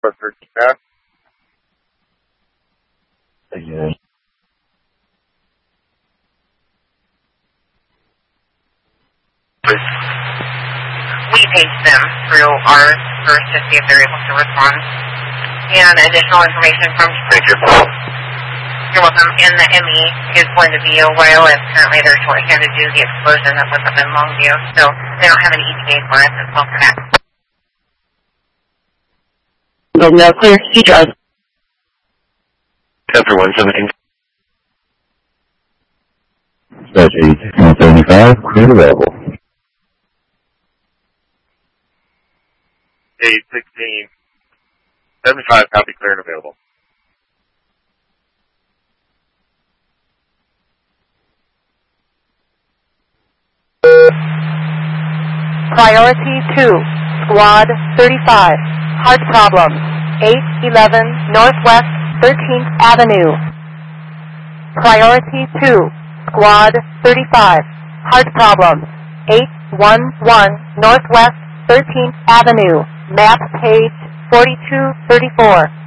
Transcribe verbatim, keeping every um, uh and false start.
Northwest thirteenth Ave. Again. We page them through ours first to see if they're able to respond. And additional information from... Thank you. You're welcome. And the M E is going to be a while, as currently they're short-handed due to the explosion that was up in Longview. So they don't have an E T A for us as well for that. Go now, clear. He drives. ten three one seventeen. Dispatch eighty-six one seventy-five, cleared available. eight sixteen seventy-five, copy, clear and available. Priority two, Squad thirty-five, hard problem, eight eleven Northwest thirteenth Avenue. Priority two, Squad thirty-five, hard problem, eight one one Northwest thirteenth Avenue, map page forty-two thirty-four.